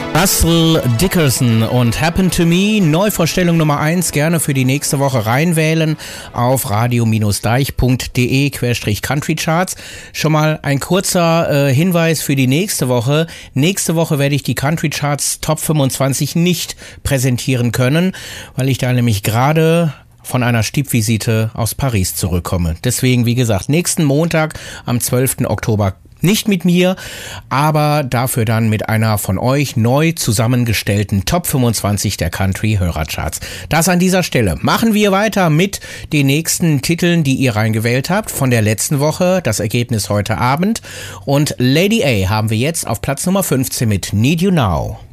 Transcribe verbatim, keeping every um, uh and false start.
Russell Dickerson und Happen to Me, Neuvorstellung Nummer eins, gerne für die nächste Woche reinwählen auf radio deich punkt de Querstrich Country Charts. Schon mal ein kurzer äh, Hinweis für die nächste Woche. Nächste Woche werde ich die Country Charts Top fünfundzwanzig nicht präsentieren können, weil ich da nämlich gerade von einer Stippvisite aus Paris zurückkomme. Deswegen, wie gesagt, nächsten Montag am zwölften Oktober nicht mit mir, aber dafür dann mit einer von euch neu zusammengestellten Top fünfundzwanzig der Country-Hörercharts. Das an dieser Stelle. Machen wir weiter mit den nächsten Titeln, die ihr reingewählt habt von der letzten Woche. Das Ergebnis heute Abend. Und Lady A haben wir jetzt auf Platz Nummer fünfzehn mit Need You Now.